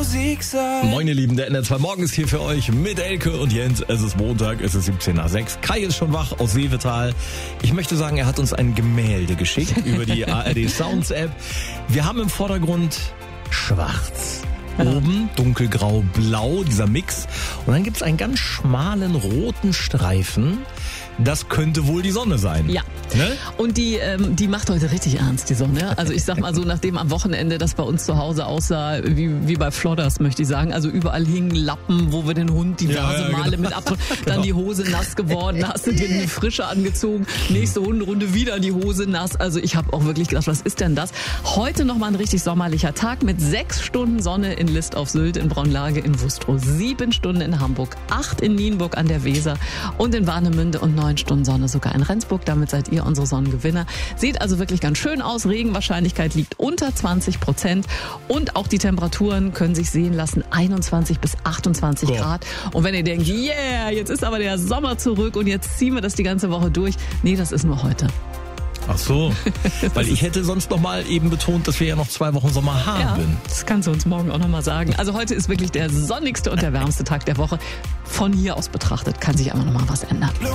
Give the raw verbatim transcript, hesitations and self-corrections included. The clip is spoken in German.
Musik sein. Moin ihr Lieben, der N R zwei Morgen ist hier für euch mit Elke und Jens. Es ist Montag, es ist siebzehn nach sechs. Kai ist schon wach aus Seevetal. Ich möchte sagen, er hat uns ein Gemälde geschickt über die A R D Sounds App. Wir haben im Vordergrund schwarz. Oben dunkelgrau-blau, dieser Mix. Und dann gibt's einen ganz schmalen roten Streifen. Das könnte wohl die Sonne sein. Ja. Ne? Und die, ähm, die macht heute richtig ernst, die Sonne. Also ich sag mal so, nachdem am Wochenende das bei uns zu Hause aussah, wie, wie bei Flodders, möchte ich sagen. Also überall hingen Lappen, wo wir den Hund diverse ja, ja, Male genau. mit ab. Dann Genau. die Hose nass geworden, hast du dir eine frische angezogen. Nächste Hunderunde wieder die Hose nass. Also ich habe auch wirklich gedacht, was ist denn das? Heute nochmal ein richtig sommerlicher Tag mit sechs Stunden Sonne in List auf Sylt, in Braunlage, in Wustrow, sieben Stunden in Hamburg, acht in Nienburg an der Weser und in Warnemünde und neun Stunden Sonne sogar in Rendsburg. Damit seid ihr unsere Sonnengewinner. Sieht also wirklich ganz schön aus. Regenwahrscheinlichkeit liegt unter zwanzig Prozent und auch die Temperaturen können sich sehen lassen. einundzwanzig bis achtundzwanzig Cool. Grad. Und wenn ihr denkt, yeah, jetzt ist aber der Sommer zurück und jetzt ziehen wir das die ganze Woche durch. Nee, das ist nur heute. Ach so, weil ich hätte sonst noch mal eben betont, dass wir ja noch zwei Wochen Sommer haben. Ja, das kannst du uns morgen auch nochmal sagen. Also heute ist wirklich der sonnigste und der wärmste Tag der Woche. Von hier aus betrachtet kann sich aber nochmal was ändern.